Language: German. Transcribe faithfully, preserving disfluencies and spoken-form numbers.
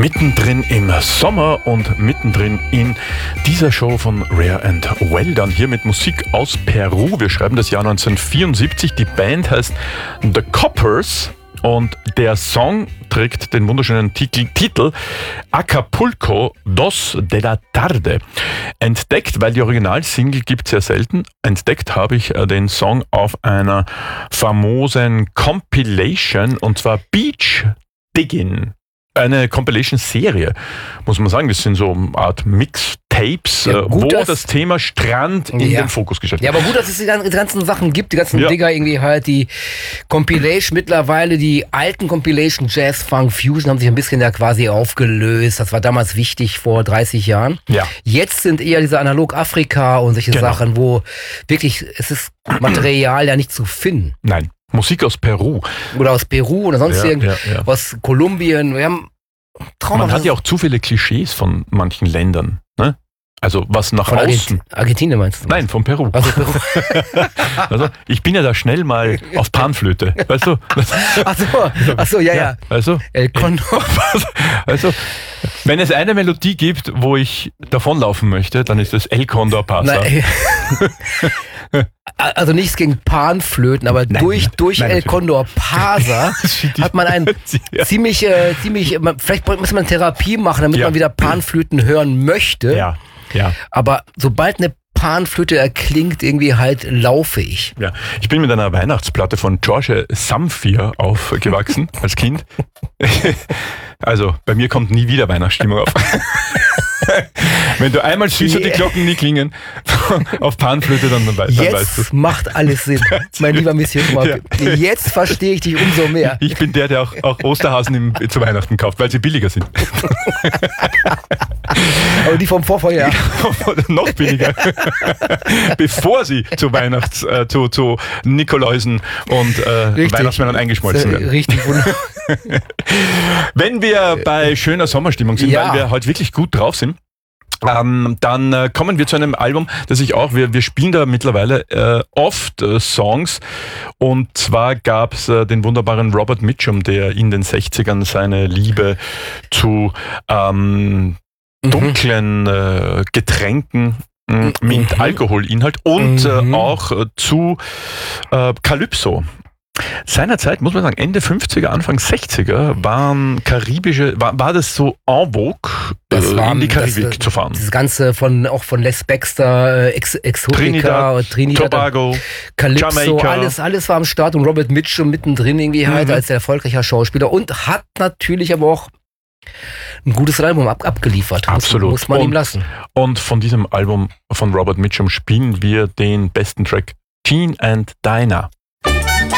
Mittendrin im Sommer und mittendrin in dieser Show von Rare and Well Done, hier mit Musik aus Peru. Wir schreiben das Jahr neunzehnhundertvierundsiebzig. Die Band heißt The Coppers und der Song trägt den wunderschönen Titel, Titel Acapulco dos de la Tarde. Entdeckt, weil die Originalsingle gibt es sehr selten, entdeckt habe ich den Song auf einer famosen Compilation, und zwar Beach Diggin'. Eine Compilation-Serie, muss man sagen. Das sind so eine Art Mixtapes, ja, gut, wo das Thema Strand in ja. den Fokus gestellt wird. Ja, aber gut, dass es die ganzen Sachen gibt, die ganzen ja. Digger irgendwie halt, die Compilation mittlerweile, die alten Compilation, Jazz, Funk, Fusion haben sich ein bisschen da quasi aufgelöst. Das war damals wichtig vor dreißig Jahren. Ja. Jetzt sind eher diese Analog-Afrika und solche genau. Sachen, wo wirklich, es ist Material ja nicht zu finden. Nein. Musik aus Peru. Oder aus Peru oder sonst ja, irgend ja, ja. aus Kolumbien. Wir haben Man hat ja auch zu viele Klischees von manchen Ländern. Ne? Also was nach von außen. Argent- Argentinien meinst du? Nein, von Peru. Also Peru. Also ich bin ja da schnell mal auf Panflöte. Weißt du? Ach so, ach so, ja, ja. Also, El Condor. Also, wenn es eine Melodie gibt, wo ich davonlaufen möchte, dann ist es El Condor Pasa. Also nichts gegen Panflöten, aber nein, durch, durch nein, El natürlich. Condor Pasa hat man ein ja. ziemlich, äh, ziemlich, man, vielleicht muss man Therapie machen, damit ja. man wieder Panflöten hören möchte. Ja, ja. Aber sobald eine Panflöte erklingt, irgendwie halt laufe ich. Ja, ich bin mit einer Weihnachtsplatte von George Zamfir aufgewachsen als Kind. Also bei mir kommt nie wieder Weihnachtsstimmung auf. Wenn du einmal siehst, die Glocken nie klingen auf Panflöte, dann, dann, dann Jetzt weißt du. Jetzt macht alles Sinn, mein lieber Monsieur. Ja. Jetzt verstehe ich dich umso mehr. Ich bin der, der auch, auch Osterhasen im, zu Weihnachten kauft, weil sie billiger sind. Aber die vom Vorvorjahr. Noch billiger. Bevor sie zu Weihnachts-, äh, zu, zu Nikoläusen und äh, Weihnachtsmännern eingeschmolzen werden. Richtig wunderbar. Wenn wir bei schöner Sommerstimmung sind, ja. weil wir heute wirklich gut drauf sind, ähm, dann äh, kommen wir zu einem Album, das ich auch, wir, wir spielen da mittlerweile äh, oft äh, Songs, und zwar gab es äh, den wunderbaren Robert Mitchum, der in den sechzigern seine Liebe zu ähm, dunklen äh, Getränken äh, mit mhm. Alkoholinhalt und mhm. äh, auch äh, zu äh, Calypso. Seinerzeit, muss man sagen, Ende fünfziger, Anfang sechziger waren karibische, war, war das so en vogue, das äh, war, in die Karibik das, zu fahren. Das Ganze von, auch von Les Baxter, Ex, Exotica, Trinidad, Trinidad, Tobago, Calypso, Jamaika. alles, alles war am Start, und Robert Mitchum mittendrin irgendwie halt mhm. als der erfolgreicher Schauspieler, und hat natürlich aber auch ein gutes Album ab, abgeliefert. Absolut. Muss, muss man und, ihm lassen. Und von diesem Album von Robert Mitchum spielen wir den besten Track, Gene and Dinah.